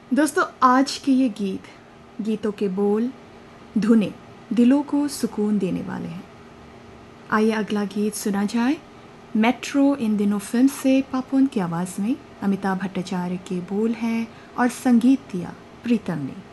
दोस्तों, आज के ये गीतों के बोल, धुनें दिलों को सुकून देने वाले हैं। आइए अगला गीत सुना जाए। मेट्रो इन दिनों फिल्म से पापोन की आवाज़ में अमिताभ भट्टाचार्य के बोल हैं और संगीत दिया प्रीतम ने।